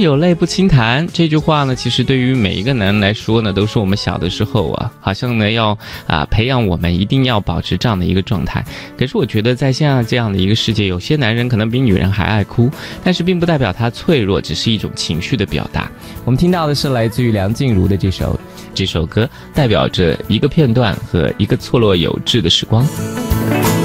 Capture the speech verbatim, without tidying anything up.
有泪不轻弹这句话呢，其实对于每一个男人来说呢，都是我们小的时候啊，好像呢要啊培养我们一定要保持这样的一个状态。可是我觉得在现在这样的一个世界，有些男人可能比女人还爱哭，但是并不代表他脆弱，只是一种情绪的表达。 我们听到的是来自于梁静茹的这首这首歌，代表着一个片段和一个错落有致的时光。